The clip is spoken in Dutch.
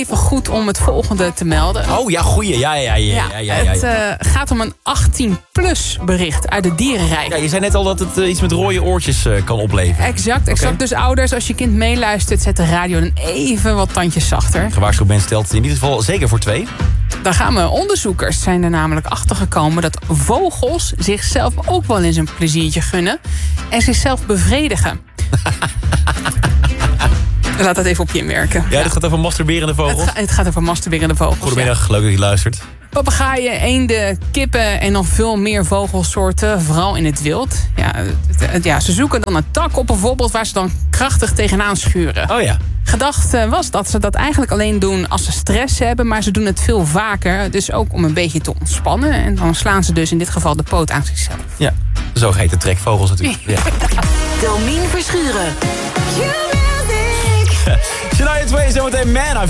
Even goed om het volgende te melden. Oh ja, goeie. Ja. Het gaat om een 18-plus bericht uit het dierenrijk. Ja, je zei net al dat het iets met rode oortjes kan opleveren. Exact. Okay. Dus ouders, als je kind meeluistert, zet de radio dan even wat tandjes zachter. Gewaarschuwd mensen stelt het in ieder geval zeker voor 2. Daar gaan we. Onderzoekers zijn er namelijk achter gekomen dat vogels zichzelf ook wel eens een pleziertje gunnen en zichzelf bevredigen. Laat dat even op je inwerken. Ja, dit gaat over masturberende vogels? Het gaat over masturberende vogels. Goedemiddag, leuk dat je luistert. Papegaaien, eenden, kippen en nog veel meer vogelsoorten, vooral in het wild. Ze zoeken dan een tak op bijvoorbeeld waar ze dan krachtig tegenaan schuren. Oh ja. Gedacht was dat ze dat eigenlijk alleen doen als ze stress hebben, maar ze doen het veel vaker. Dus ook om een beetje te ontspannen. En dan slaan ze dus in dit geval de poot aan zichzelf. Ja, zo heet de trekvogels natuurlijk. Ja. Domien Verschuren. Shania Twain, zometeen Man, I